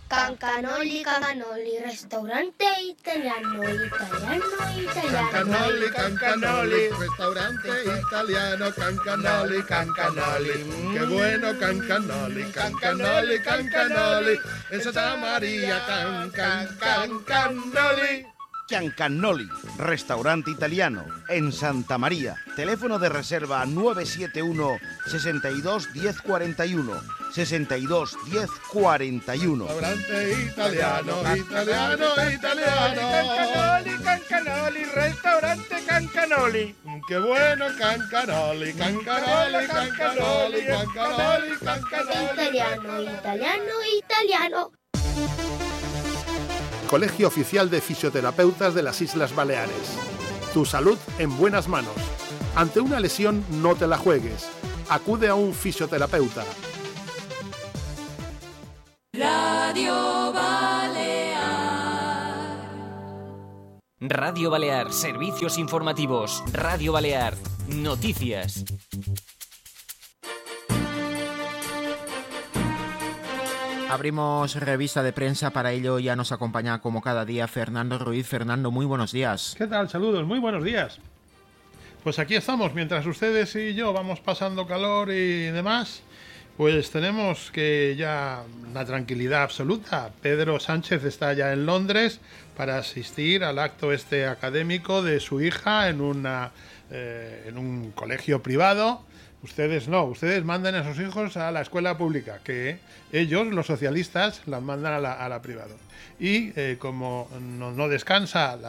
Cancanoli, Cancanoli, restaurante italiano. Cancanoli, Cancanoli, restaurante italiano. Cancanoli, Cancanoli, qué bueno Cancanoli, Cancanoli, Cancanoli, en Santa María, Cancanoli. Cancanoli, restaurante italiano, en Santa María. Teléfono de reserva 971 62 10 41. 62 10 41. Restaurante italiano, italiano. Cancanoli, Cancanoli, restaurante Cancanoli. Qué bueno Cancanoli, Cancanoli, Cancanoli, Cancanoli, Cancanoli. Italiano. Colegio Oficial de Fisioterapeutas de las Islas Baleares. Tu salud en buenas manos. Ante una lesión no te la juegues. Acude a un fisioterapeuta. Radio Balear. Radio Balear, servicios informativos. Radio Balear, noticias. Abrimos revista de prensa, para ello ya nos acompaña como cada día Fernando Ruiz. Fernando, muy buenos días. ¿Qué tal? Saludos, muy buenos días. Pues aquí estamos, mientras ustedes y yo vamos pasando calor y demás, pues tenemos que ya la tranquilidad absoluta. Pedro Sánchez está ya en Londres para asistir al acto académico de su hija en un colegio privado. Ustedes no, ustedes mandan a sus hijos a la escuela pública, que ellos, los socialistas, las mandan a la privada. Y como no descansa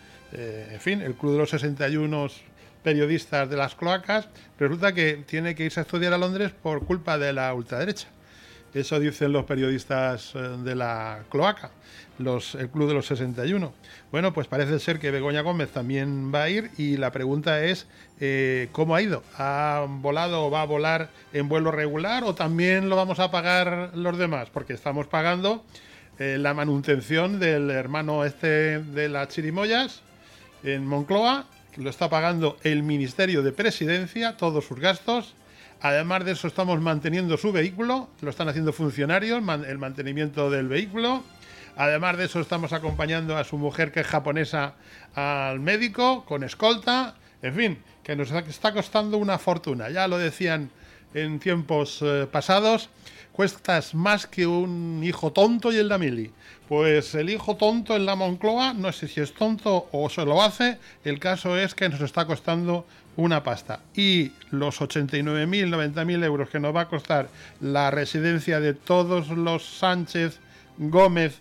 el Club de los 61 periodistas de las cloacas, resulta que tiene que irse a estudiar a Londres por culpa de la ultraderecha. Eso dicen los periodistas de la cloaca, el Club de los 61. Bueno, pues parece ser que Begoña Gómez también va a ir, y la pregunta es ¿cómo ha ido? ¿Ha volado o va a volar en vuelo regular, o también lo vamos a pagar los demás? Porque estamos pagando la manutención del hermano de las chirimoyas en Moncloa, que lo está pagando el Ministerio de Presidencia, todos sus gastos. Además de eso, estamos manteniendo su vehículo, lo están haciendo funcionarios, el mantenimiento del vehículo. Además de eso, estamos acompañando a su mujer, que es japonesa, al médico, con escolta. En fin, que nos está costando una fortuna. Ya lo decían en tiempos pasados, cuestas más que un hijo tonto y el la mili. Pues el hijo tonto en la Moncloa, no sé si es tonto o se lo hace, el caso es que nos está costando una pasta. Y los 89.000, 90.000 euros que nos va a costar la residencia de todos los Sánchez, Gómez,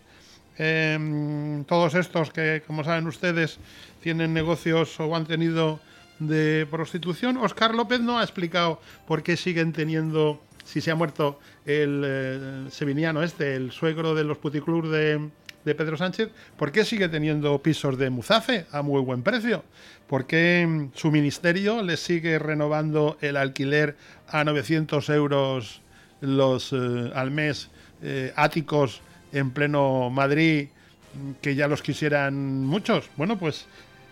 todos estos que, como saben ustedes, tienen negocios o han tenido de prostitución. Óscar López no ha explicado por qué siguen teniendo, si se ha muerto el seviniano el suegro de los puticlubs de Pedro Sánchez, ¿por qué sigue teniendo pisos de Muzafe a muy buen precio? ¿Por qué su ministerio le sigue renovando el alquiler a 900 euros al mes áticos en pleno Madrid, que ya los quisieran muchos? Bueno, pues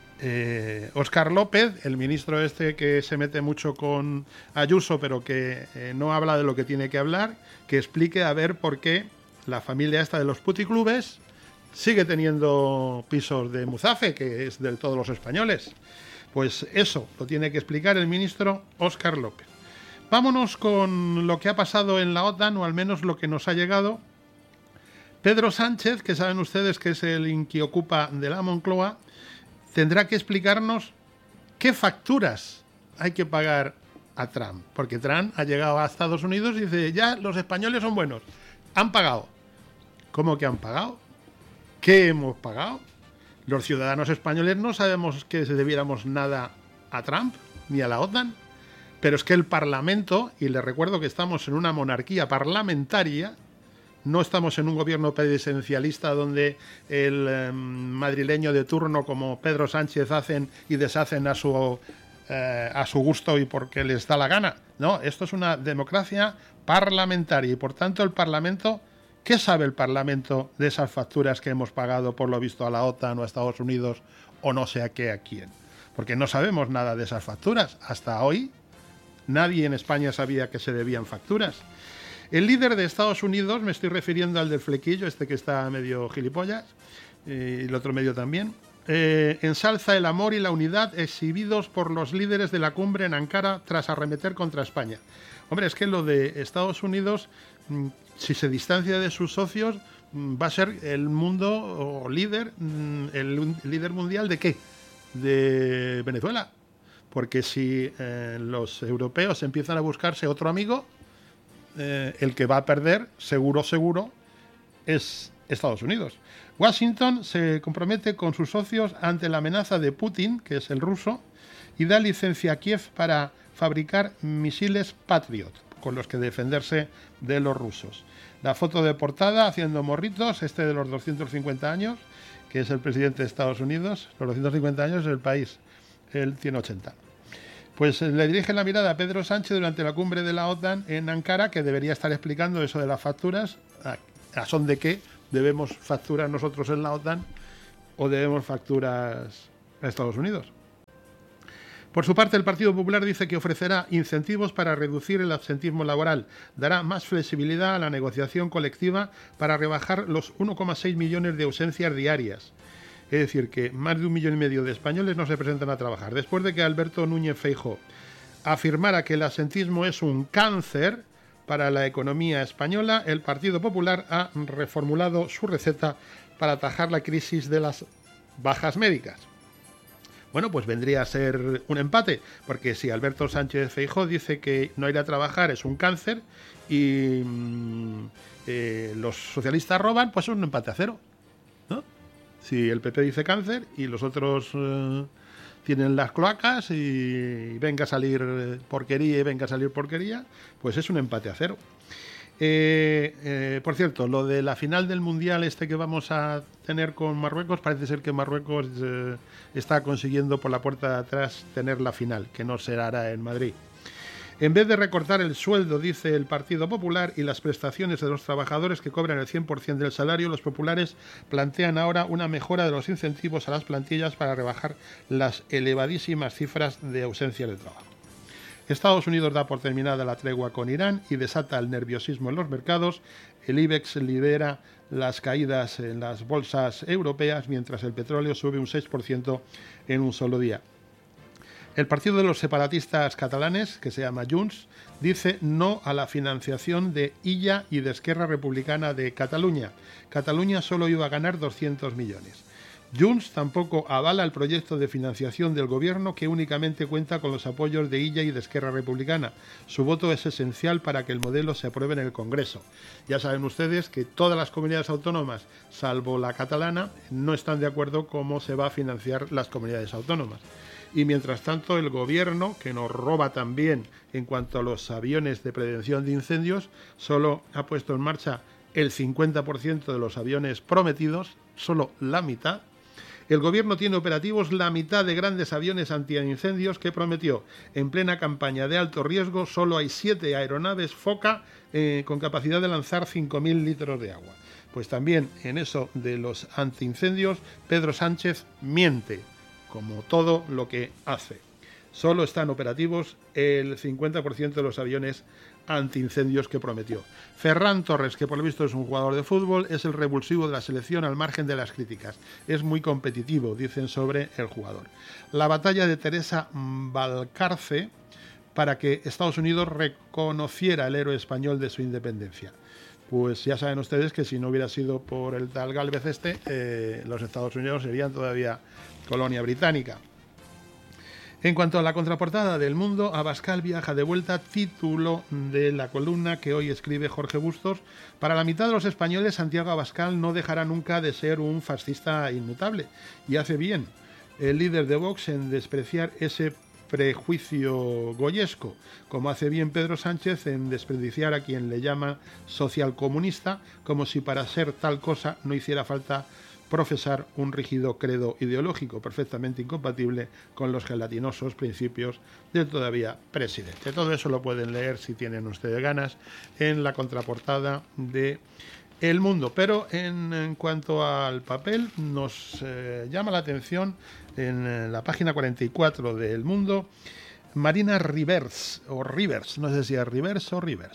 Óscar López, el ministro que se mete mucho con Ayuso, pero que no habla de lo que tiene que hablar, que explique a ver por qué la familia esta de los puticlubes sigue teniendo pisos de Muzafe, que es de todos los españoles. Pues eso lo tiene que explicar el ministro Óscar López. Vámonos con lo que ha pasado en la OTAN, o al menos lo que nos ha llegado. Pedro Sánchez, que saben ustedes que es el inquiocupa de la Moncloa, tendrá que explicarnos qué facturas hay que pagar a Trump. Porque Trump ha llegado a Estados Unidos y dice, ya los españoles son buenos, han pagado. ¿Cómo que han pagado? ¿Qué hemos pagado? Los ciudadanos españoles no sabemos que debiéramos nada a Trump ni a la OTAN, pero es que el Parlamento, y les recuerdo que estamos en una monarquía parlamentaria, no estamos en un gobierno presidencialista donde el madrileño de turno, como Pedro Sánchez, hacen y deshacen a su gusto y porque les da la gana. No, esto es una democracia parlamentaria y por tanto el Parlamento, ¿qué sabe el Parlamento de esas facturas que hemos pagado por lo visto a la OTAN o a Estados Unidos o no sé a quién? Porque no sabemos nada de esas facturas. Hasta hoy nadie en España sabía que se debían facturas. El líder de Estados Unidos, me estoy refiriendo al del flequillo, este que está medio gilipollas, y el otro medio también, ensalza el amor y la unidad exhibidos por los líderes de la cumbre en Ankara tras arremeter contra España. Hombre, es que lo de Estados Unidos, si se distancia de sus socios, va a ser el mundo o líder, el líder mundial ¿de qué? De Venezuela. Porque si los europeos empiezan a buscarse otro amigo, el que va a perder, seguro, es Estados Unidos. Washington se compromete con sus socios ante la amenaza de Putin, que es el ruso, y da licencia a Kiev para fabricar misiles Patriot, con los que defenderse de los rusos. La foto de portada haciendo morritos, este de los 250 años, que es el presidente de Estados Unidos. Los 250 años es el país, él tiene 80. Pues le dirige la mirada a Pedro Sánchez durante la cumbre de la OTAN en Ankara, que debería estar explicando eso de las facturas, a son de qué debemos facturar nosotros en la OTAN o debemos facturas a Estados Unidos. Por su parte, el Partido Popular dice que ofrecerá incentivos para reducir el absentismo laboral, dará más flexibilidad a la negociación colectiva para rebajar los 1,6 millones de ausencias diarias. Es decir, que más de 1,5 millones de españoles no se presentan a trabajar. Después de que Alberto Núñez Feijóo afirmara que el absentismo es un cáncer para la economía española, el Partido Popular ha reformulado su receta para atajar la crisis de las bajas médicas. Bueno, pues vendría a ser un empate, porque si Alberto Sánchez Feijóo dice que no ir a trabajar es un cáncer y los socialistas roban, pues es un empate a 0, ¿no? Si el PP dice cáncer y los otros tienen las cloacas y venga a salir porquería y venga a salir porquería, pues es un empate a 0. Por cierto, lo de la final del Mundial que vamos a tener con Marruecos, parece ser que Marruecos está consiguiendo por la puerta de atrás tener la final, que no se hará en Madrid. En vez de recortar el sueldo, dice el Partido Popular, y las prestaciones de los trabajadores que cobran el 100% del salario, los populares plantean ahora una mejora de los incentivos a las plantillas para rebajar las elevadísimas cifras de ausencia de trabajo. Estados Unidos da por terminada la tregua con Irán y desata el nerviosismo en los mercados. El IBEX lidera las caídas en las bolsas europeas, mientras el petróleo sube un 6% en un solo día. El partido de los separatistas catalanes, que se llama Junts, dice no a la financiación de Illa y de Esquerra Republicana de Cataluña. Cataluña solo iba a ganar 200 millones. Junts tampoco avala el proyecto de financiación del gobierno, que únicamente cuenta con los apoyos de Illa y de Esquerra Republicana. Su voto es esencial para que el modelo se apruebe en el Congreso. Ya saben ustedes que todas las comunidades autónomas, salvo la catalana, no están de acuerdo cómo se va a financiar las comunidades autónomas. Y mientras tanto, el gobierno, que nos roba también en cuanto a los aviones de prevención de incendios, solo ha puesto en marcha el 50% de los aviones prometidos, solo la mitad. El gobierno tiene operativos la mitad de grandes aviones antiincendios que prometió. En plena campaña de alto riesgo, solo hay 7 aeronaves Foca con capacidad de lanzar 5.000 litros de agua. Pues también en eso de los antiincendios, Pedro Sánchez miente, como todo lo que hace. Solo están operativos el 50% de los aviones antiincendios que prometió. Ferran Torres, que por lo visto es un jugador de fútbol, es el revulsivo de la selección al margen de las críticas. Es muy competitivo, dicen sobre el jugador. La batalla de Teresa Valcarce para que Estados Unidos reconociera el héroe español de su independencia. Pues ya saben ustedes que si no hubiera sido por el tal Gálvez los Estados Unidos serían todavía colonia británica. En cuanto a la contraportada del Mundo, Abascal viaja de vuelta, título de la columna que hoy escribe Jorge Bustos. Para la mitad de los españoles, Santiago Abascal no dejará nunca de ser un fascista inmutable. Y hace bien el líder de Vox en despreciar ese prejuicio goyesco, como hace bien Pedro Sánchez en desperdiciar a quien le llama socialcomunista, como si para ser tal cosa no hiciera falta profesar un rígido credo ideológico perfectamente incompatible con los gelatinosos principios del todavía presidente. Todo eso lo pueden leer, si tienen ustedes ganas, en la contraportada de El Mundo. Pero en cuanto al papel, nos llama la atención en la página 44 de El Mundo, Marina Rivers, o Rivers, no sé si es Rivers o Rivers.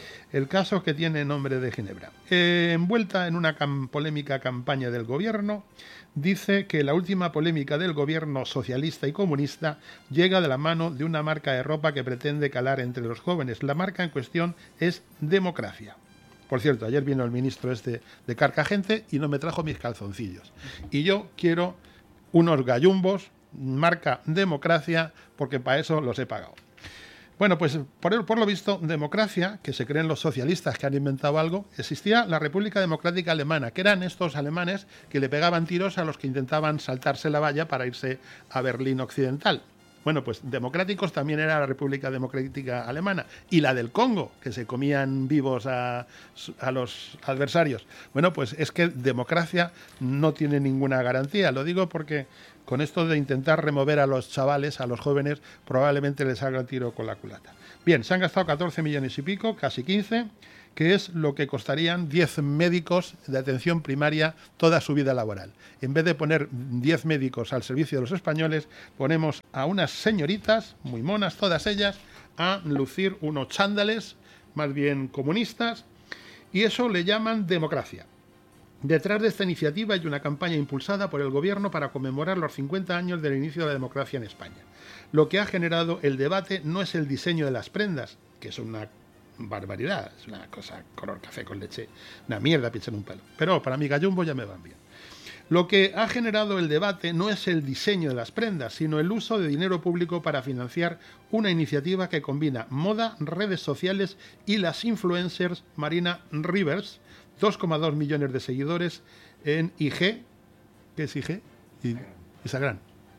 El caso que tiene nombre de Ginebra. Envuelta en una polémica campaña del gobierno, dice que la última polémica del gobierno socialista y comunista llega de la mano de una marca de ropa que pretende calar entre los jóvenes. La marca en cuestión es Democracia. Por cierto, ayer vino el ministro de Carcagente y no me trajo mis calzoncillos. Y yo quiero unos gallumbos, marca Democracia, porque para eso los he pagado. Bueno, pues por lo visto, Democracia, que se creen los socialistas que han inventado algo, existía la República Democrática Alemana, que eran estos alemanes que le pegaban tiros a los que intentaban saltarse la valla para irse a Berlín Occidental. Bueno, pues democráticos también era la República Democrática Alemana y la del Congo, que se comían vivos a los adversarios. Bueno, pues es que democracia no tiene ninguna garantía. Lo digo porque con esto de intentar remover a los chavales, a los jóvenes, probablemente les haga el tiro con la culata. Bien, se han gastado 14 millones y pico, casi 15, que es lo que costarían 10 médicos de atención primaria toda su vida laboral. En vez de poner 10 médicos al servicio de los españoles, ponemos a unas señoritas, muy monas todas ellas, a lucir unos chándales, más bien comunistas, y eso le llaman democracia. Detrás de esta iniciativa hay una campaña impulsada por el gobierno para conmemorar los 50 años del inicio de la democracia en España. Lo que ha generado el debate no es el diseño de las prendas, que es una barbaridad, es una cosa color café con leche, una mierda pinche en un pelo, pero para mi gallumbo ya me van bien. Lo que ha generado el debate no es el diseño de las prendas, sino el uso de dinero público para financiar una iniciativa que combina moda, redes sociales y las influencers Marina Rivers, 2,2 millones de seguidores en IG. ¿Qué es IG? Instagram.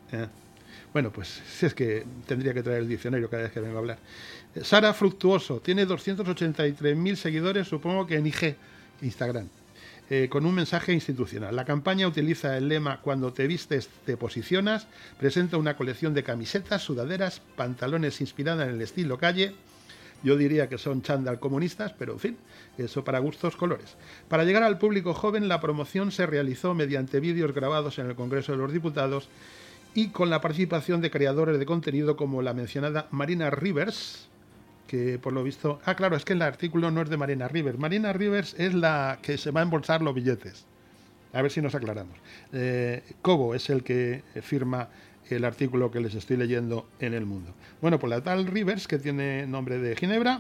Bueno, pues si es que tendría que traer el diccionario cada vez que vengo a hablar. Sara Fructuoso tiene 283.000 seguidores, supongo que en IG, Instagram, con un mensaje institucional. La campaña utiliza el lema "Cuando te vistes, te posicionas". Presenta una colección de camisetas, sudaderas, pantalones inspirada en el estilo calle. Yo diría que son chándal comunistas, pero en fin, eso para gustos colores. Para llegar al público joven, la promoción se realizó mediante vídeos grabados en el Congreso de los Diputados y con la participación de creadores de contenido como la mencionada Marina Rivers, que por lo visto... Ah, claro, es que el artículo no es de Marina Rivers. Marina Rivers es la que se va a embolsar los billetes. A ver si nos aclaramos. Cobo es el que firma el artículo que les estoy leyendo en El Mundo. Bueno, pues la tal Rivers, que tiene nombre de Ginebra,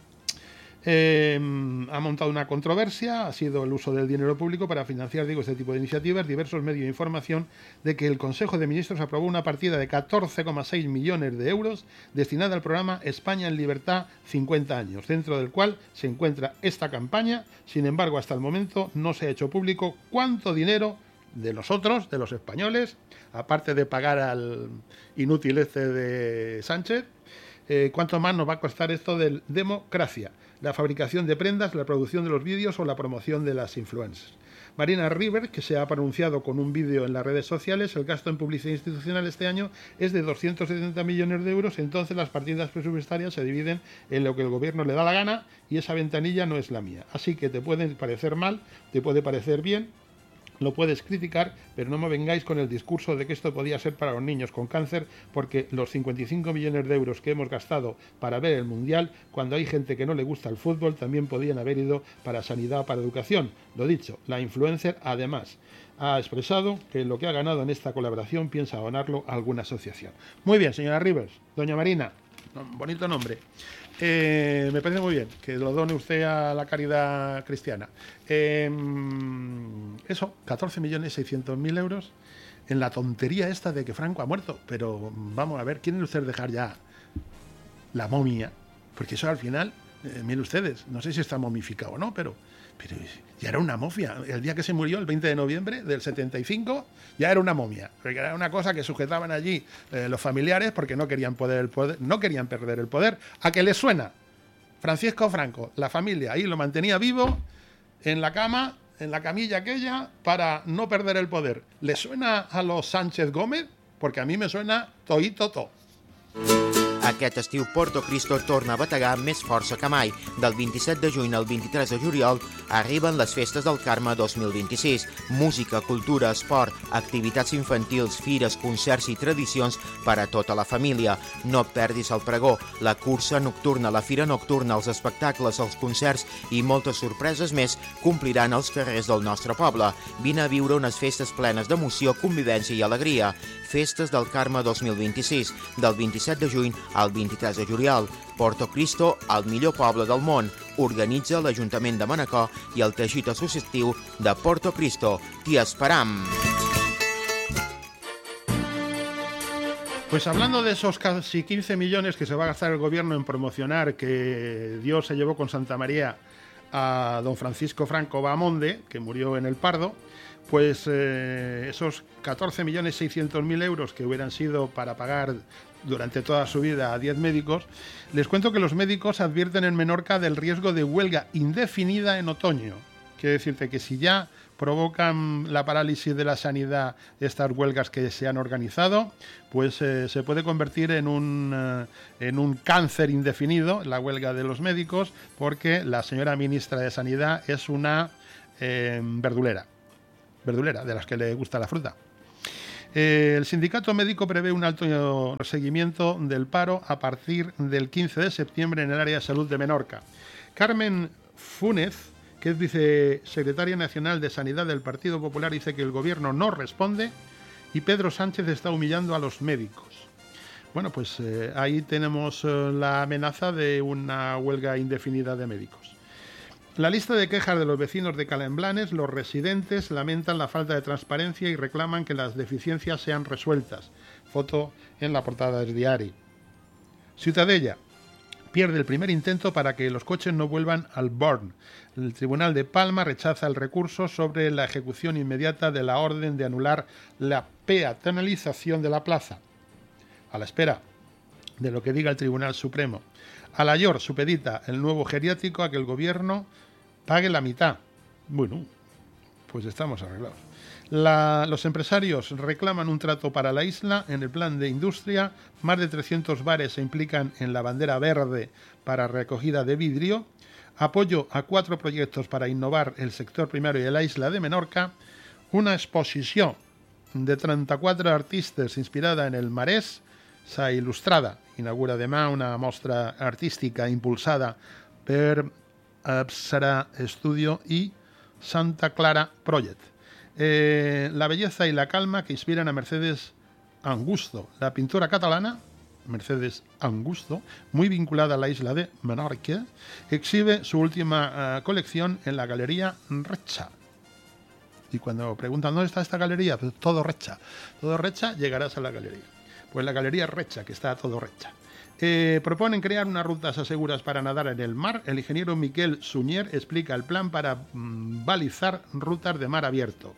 ha montado una controversia. Ha sido el uso del dinero público para financiar, este tipo de iniciativas. Diversos medios de información de que el Consejo de Ministros aprobó una partida de 14,6 millones de euros destinada al programa España en Libertad 50 años, dentro del cual se encuentra esta campaña. Sin embargo, hasta el momento no se ha hecho público cuánto dinero de nosotros, de los españoles, aparte de pagar al inútil de Sánchez, cuánto más nos va a costar esto de democracia, la fabricación de prendas, la producción de los vídeos o la promoción de las influencers. Marina Rivers, que se ha pronunciado con un vídeo en las redes sociales, el gasto en publicidad institucional este año es de 270 millones de euros, entonces las partidas presupuestarias se dividen en lo que el gobierno le da la gana y esa ventanilla no es la mía. Así que te puede parecer mal, te puede parecer bien, lo puedes criticar, pero no me vengáis con el discurso de que esto podía ser para los niños con cáncer, porque los 55 millones de euros que hemos gastado para ver el Mundial, cuando hay gente que no le gusta el fútbol, también podían haber ido para sanidad o para educación. Lo dicho, la influencer además ha expresado que lo que ha ganado en esta colaboración piensa donarlo a alguna asociación. Muy bien, señora Rivers, doña Marina, bonito nombre. Me parece muy bien que lo done usted a la caridad cristiana. Eso, 14.600.000 euros en la tontería esta de que Franco ha muerto. Pero vamos a ver, ¿quieren ustedes dejar ya la momia? Porque eso al final, miren ustedes, no sé si está momificado o no, pero ya era una momia. El día que se murió, el 20 de noviembre del 75, ya era una momia. Porque era una cosa que sujetaban allí los familiares porque no querían no querían perder el poder. ¿A qué les suena? Francisco Franco, la familia ahí lo mantenía vivo en la cama, en la camilla aquella, para no perder el poder. ¿Les suena a los Sánchez Gómez? Porque a mí me suena toito to. Aquest estiu Porto Cristo torna a bategar amb més força que mai. Del 27 de juny al 23 de juliol arriben les Festes del Carme 2026. Música, cultura, esport, activitats infantils, fires, concerts i tradicions per a tota la família. No perdis el pregó, la cursa nocturna, la fira nocturna, els espectacles, els concerts i moltes sorpreses més compliran els carrers del nostre poble. Vine a viure unes festes plenes d'emoció, convivència i alegria. Festes del Carme 2026, del 27 de juny al 23 de juliol. Porto Cristo, el millor poble del món. Organitza l'Ajuntament de Manacor i el teixit associatiu de Porto Cristo. T'hi esperam! Pues hablando de esos casi 15 millones que se va a gastar el gobierno en promocionar que Dios se llevó con Santa María a don Francisco Franco Bahamonde, que murió en el Pardo, pues esos 14.600.000 euros que hubieran sido para pagar durante toda su vida a 10 médicos, les cuento que los médicos advierten en Menorca del riesgo de huelga indefinida en otoño. Quiere decirte que si ya provocan la parálisis de la sanidad estas huelgas que se han organizado, pues se puede convertir en un cáncer indefinido, la huelga de los médicos, porque la señora ministra de Sanidad es una verdulera, de las que le gusta la fruta. El sindicato médico prevé un alto seguimiento del paro a partir del 15 de septiembre en el área de salud de Menorca. Carmen Fúnez, que es vicesecretaria nacional de Sanidad del Partido Popular, dice que el gobierno no responde y Pedro Sánchez está humillando a los médicos. Bueno, pues ahí tenemos la amenaza de una huelga indefinida de médicos. La lista de quejas de los vecinos de Calemblanes, los residentes lamentan la falta de transparencia y reclaman que las deficiencias sean resueltas. Foto en la portada del diario. Ciutadella pierde el primer intento para que los coches no vuelvan al Born. El Tribunal de Palma rechaza el recurso sobre la ejecución inmediata de la orden de anular la peatonalización de la plaza, a la espera de lo que diga el Tribunal Supremo. Alayor supedita el nuevo geriátrico a que el gobierno pague la mitad. Bueno, pues estamos arreglados. Los empresarios reclaman un trato para la isla en el plan de industria. Más de 300 bares se implican en la bandera verde para recogida de vidrio. Apoyo a 4 proyectos para innovar el sector primario de la isla de Menorca. Una exposición de 34 artistas inspirada en el marès s'ha il·lustrada. Inaugura demà una mostra artística impulsada per Apsara Studio y Santa Clara Project. La belleza y la calma que inspiran a Mercedes Angusto, la pintora catalana Mercedes Angusto, muy vinculada a la isla de Menorca, exhibe su última colección en la Galería Recha. Y cuando preguntan ¿dónde está esta galería? Pues todo Recha, llegarás a la galería. Pues la Galería Recha, que está todo Recha. Proponen crear unas rutas seguras para nadar en el mar. El ingeniero Miquel Suñer explica el plan para balizar rutas de mar abierto.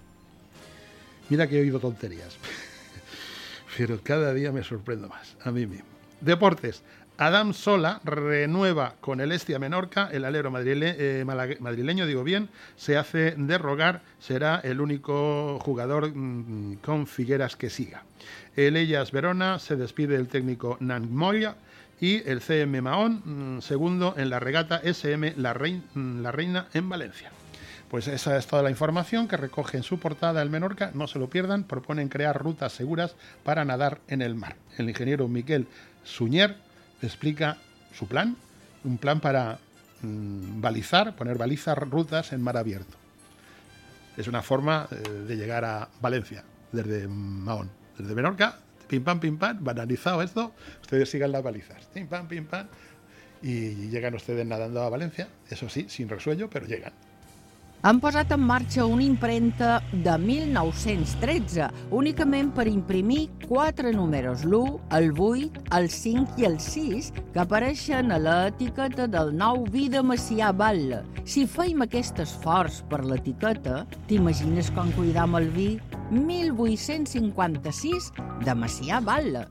Mira que he oído tonterías, pero cada día me sorprendo más a mí mismo. Deportes. Adam Sola renueva con el Hestia Menorca. El alero madrileño, se hace de rogar. Será el único jugador con Figueras que siga. El Ellas Verona se despide del técnico Nan Moya y el CM Mahón, segundo en la regata SM La Reina en Valencia. Pues esa es toda la información que recoge en su portada el Menorca. No se lo pierdan. Proponen crear rutas seguras para nadar en el mar. El ingeniero Miquel Suñer explica su plan, un plan para poner balizas, rutas en mar abierto. Es una forma de llegar a Valencia desde Mahón, desde Menorca, pim pam, banalizado esto, ustedes sigan las balizas, pim pam, y llegan ustedes nadando a Valencia, eso sí, sin resuello, pero llegan. Han posat en marxa una impremta de 1913, únicament per imprimir 4 números, l'1, el 8, el 5 i el 6, que apareixen a l'etiqueta del nou vi de Macià Batlle. Si feim aquest esforç per l'etiqueta, t'imagines com cuidam el vi 1856 de Macià Batlle.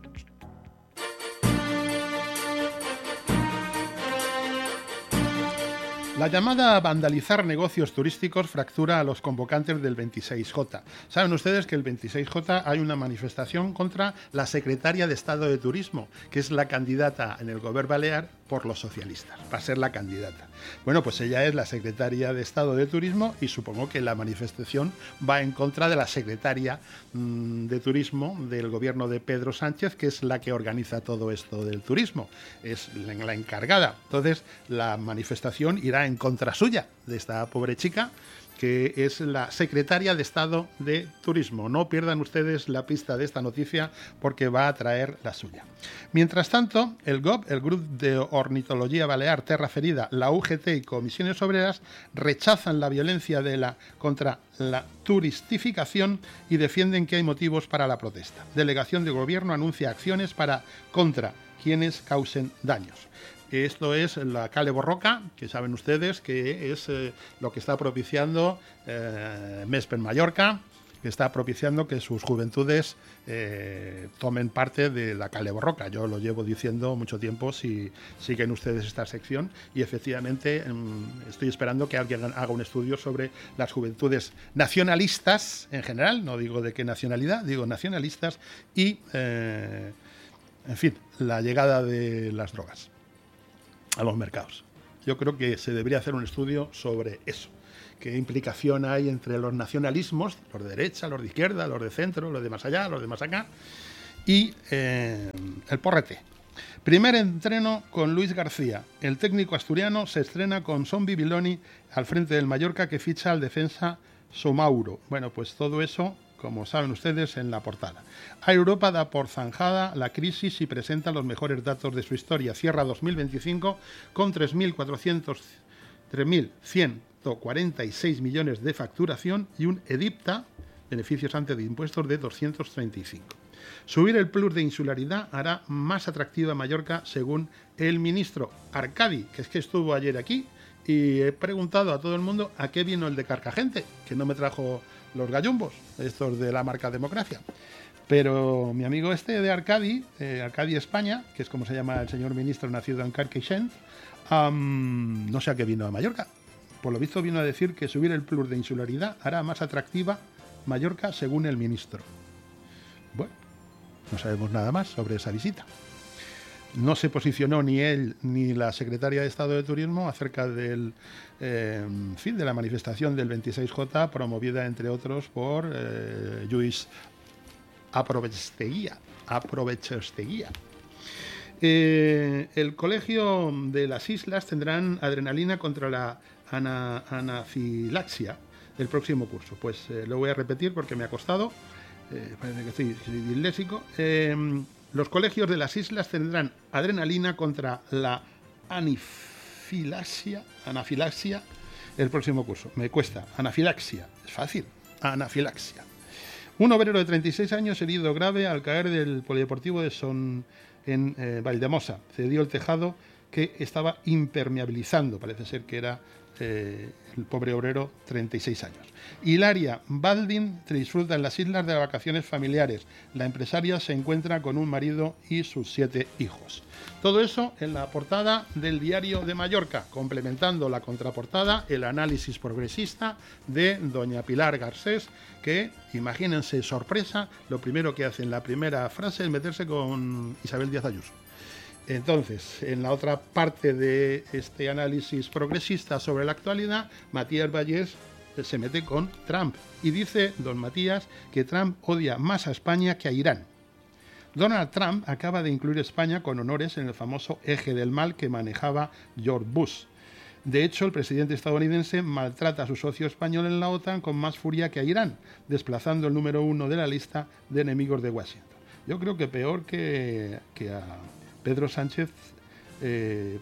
La llamada vandalizar negocios turísticos fractura a los convocantes del 26J. Saben ustedes que el 26J hay una manifestación contra la secretaria de Estado de Turismo, que es la candidata en el Govern Balear por los socialistas, para ser la candidata. Bueno, pues ella es la secretaria de Estado de Turismo y supongo que la manifestación va en contra de la secretaria de Turismo del gobierno de Pedro Sánchez, que es la que organiza todo esto del turismo, es la encargada. Entonces, la manifestación irá en contra suya, de esta pobre chica, que es la secretaria de Estado de Turismo. No pierdan ustedes la pista de esta noticia porque va a traer la suya. Mientras tanto, el GOB, el Grupo de Ornitología Balear Terra Ferida, la UGT y Comisiones Obreras rechazan la violencia contra la turistificación y defienden que hay motivos para la protesta. Delegación de Gobierno anuncia acciones contra quienes causen daños. Esto es la Cale Borroca, que saben ustedes que es lo que está propiciando MESPEN Mallorca, que está propiciando que sus juventudes tomen parte de la Cale Borroca. Yo lo llevo diciendo mucho tiempo, si siguen ustedes esta sección, y efectivamente estoy esperando que alguien haga un estudio sobre las juventudes nacionalistas en general, no digo de qué nacionalidad, digo nacionalistas, y, en fin, la llegada de las drogas a los mercados. Yo creo que se debería hacer un estudio sobre eso. ¿Qué implicación hay entre los nacionalismos, los de derecha, los de izquierda, los de centro, los de más allá, los de más acá, y el porrete? Primer entreno con Luis García. El técnico asturiano se estrena con Son Bibiloni al frente del Mallorca, que ficha al defensa Somauro. Bueno, pues todo eso, como saben ustedes, en la portada. A Europa da por zanjada la crisis y presenta los mejores datos de su historia. Cierra 2025 con 3.146 millones de facturación y un EBITDA, beneficios antes de impuestos, de 235. Subir el plus de insularidad hará más atractiva Mallorca, según el ministro Arcadi, que es que estuvo ayer aquí, y he preguntado a todo el mundo a qué vino el de Carcagente, que no me trajo los gallumbos, estos de la marca Democracia. Pero mi amigo este de Arcadi, Arcadi España, que es como se llama el señor ministro nacido en Carquixent, no sé a qué vino a Mallorca. Por lo visto vino a decir que subir el plus de insularidad hará más atractiva Mallorca, según el ministro. Bueno, no sabemos nada más sobre esa visita. No se posicionó ni él ni la secretaria de Estado de Turismo acerca de la manifestación del 26J, promovida entre otros por Lluís Aprovechesteguía. El Colegio de las Islas tendrán adrenalina contra la anafilaxia el próximo curso. Pues lo voy a repetir porque me ha costado. Parece que soy disléxico. Los colegios de las islas tendrán adrenalina contra la anafilaxia el próximo curso. Me cuesta. Anafilaxia. Es fácil. Anafilaxia. Un obrero de 36 años herido grave al caer del polideportivo de Son en Valldemosa. Cedió el tejado que estaba impermeabilizando. Parece ser que era el pobre obrero, 36 años. Hilaria Baldin disfruta en las islas de vacaciones familiares. La empresaria se encuentra con un marido y sus 7 hijos. Todo eso en la portada del Diario de Mallorca, complementando la contraportada, el análisis progresista de doña Pilar Garcés, que, imagínense, sorpresa, lo primero que hace en la primera frase es meterse con Isabel Díaz Ayuso. Entonces, en la otra parte de este análisis progresista sobre la actualidad, Matías Vallés se mete con Trump y dice, don Matías, que Trump odia más a España que a Irán. Donald Trump acaba de incluir a España con honores en el famoso eje del mal que manejaba George Bush. De hecho, el presidente estadounidense maltrata a su socio español en la OTAN con más furia que a Irán, desplazando el número 1 de la lista de enemigos de Washington. Yo creo que peor que a Pedro Sánchez, el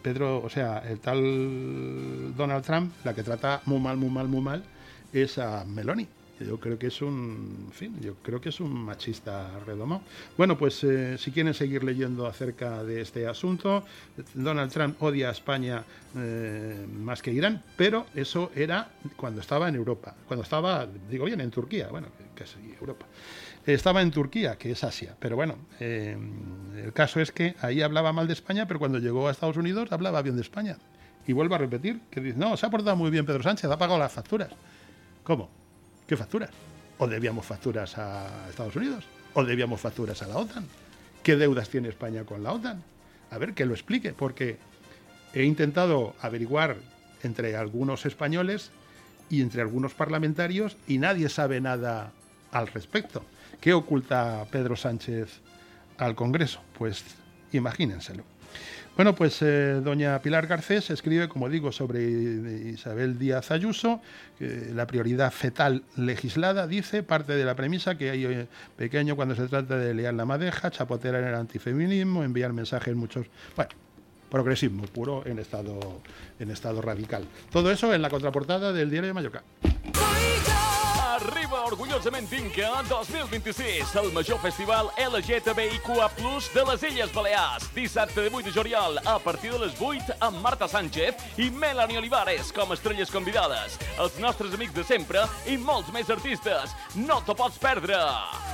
tal Donald Trump, la que trata muy mal, es a Meloni. Yo creo que es un machista redomado. Bueno, pues si quieren seguir leyendo acerca de este asunto, Donald Trump odia a España más que Irán, pero eso era cuando estaba en Europa. Cuando estaba, en Turquía, casi Europa. Estaba en Turquía, que es Asia, pero bueno, el caso es que ahí hablaba mal de España, pero cuando llegó a Estados Unidos hablaba bien de España. Y vuelvo a repetir, que dice, no, se ha portado muy bien Pedro Sánchez, ha pagado las facturas. ¿Cómo? ¿Qué facturas? ¿O debíamos facturas a Estados Unidos? ¿O debíamos facturas a la OTAN? ¿Qué deudas tiene España con la OTAN? A ver, que lo explique, porque he intentado averiguar entre algunos españoles y entre algunos parlamentarios y nadie sabe nada al respecto. ¿Qué oculta Pedro Sánchez al Congreso? Pues imagínenselo. Bueno, pues doña Pilar Garcés escribe, como digo, sobre Isabel Díaz Ayuso, la prioridad fetal legislada, dice, parte de la premisa que hay pequeño cuando se trata de liar la madeja, chapotear en el antifeminismo, enviar mensajes muchos... Bueno, progresismo puro en estado radical. Todo eso en la contraportada del Diario de Mallorca. Arriba orgullosament Inca 2026, el major festival LGTBIQA+ de les Illes Balears. Dissabte 18 de juliol, a partir de les 8, amb Marta Sánchez i Melanie Olivares com estrelles convidades. Els nostres amics de sempre i molts més artistes. No t'ho pots perdre!